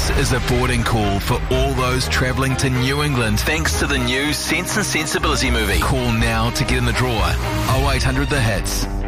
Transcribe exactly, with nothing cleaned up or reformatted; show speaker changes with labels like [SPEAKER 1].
[SPEAKER 1] is a boarding call for all those travelling to New England thanks to the new Sense and Sensibility movie. Call now to get in the draw. oh eight hundred The Hits.